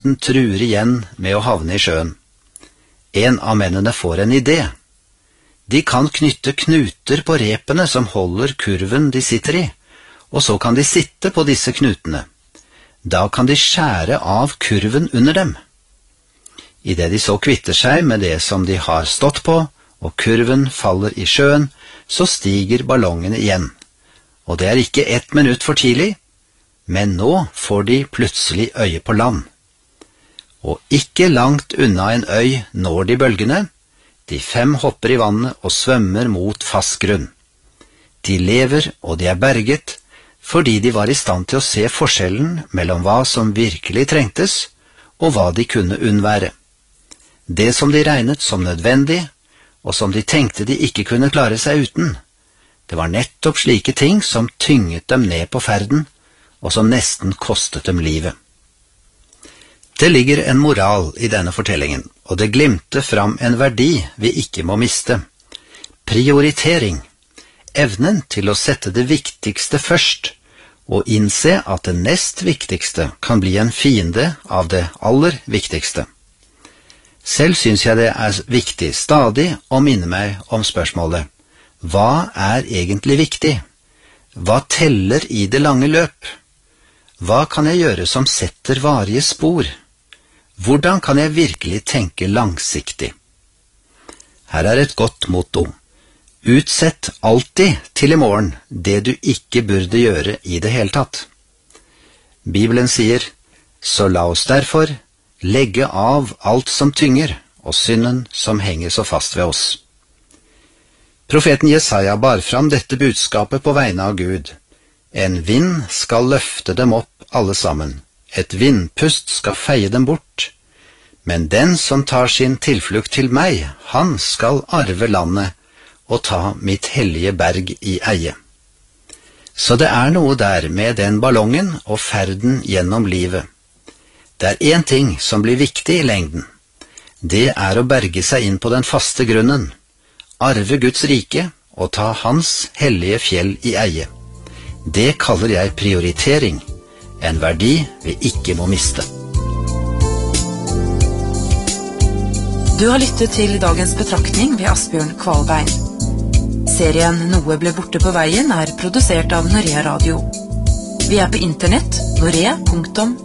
båten truer igjen med å havne i sjøen. En av mennene får en idé. De kan knytte knuter på repene som holder kurven de sitter i, og så kan de sitte på disse knutene. Da kan de skjære av kurven under dem. I det de så kvitter seg med det som de har stått på, og kurven faller i sjøen, så stiger ballongene igjen. Og det er ikke 1 minutt for tidlig, men nå får de plutselig øye på land. Og ikke langt unna en øy når de bølgene. De 5 hopper i vannet og svømmer mot fast grunn. De lever og de er berget, fordi de var i stand til å se forskjellen mellom hva som virkelig trengtes, og hva de kunne unnvære. Det som de regnet som nødvendig, og som de tenkte de ikke kunne klare seg uten, det var nettopp slike ting som tynget dem ned på ferden, og som nesten kostet dem livet. Det ligger en moral i denne fortellingen, og det glimter fram en verdi vi ikke må miste. Prioritering, evnen til å sette det viktigste først, og innse at det nest viktigste kan bli en fiende av det aller viktigste. Selv synes jeg det er viktig stadig å minne meg om spørsmålet: hva er egentlig viktig? Hva teller i det lange løp? Hva kan jeg gjøre som setter varige spor? Hvordan kan jeg virkelig tenke langsiktig? Her er et godt motto. Utsett alltid til i morgen det du ikke burde gjøre i det hele tatt. Bibelen sier, så la oss derfor legge av alt som tynger, og synden som henger så fast ved oss. Profeten Jesaja bar fram dette budskapet på vegne av Gud. En vind skal løfte dem opp alle sammen. Et vindpust skal feie dem bort. Men den som tar sin tilflukt til meg, han skal arve landet og ta mitt hellige berg i eie. Så det er noe der med den ballongen og ferden gjennom livet. Det er en ting som blir viktig i lengden. Det er å berge seg inn på den faste grunnen, arve Guds rike og ta hans hellige fjell i eie. Det kaller jeg prioritering, en verdi vi ikke må miste. Du har lyttet til dagens betraktning ved Asbjørn Kvalbein. Serien Noe ble borte på veien er produsert av Norea Radio. Vi er på internett, norea.no.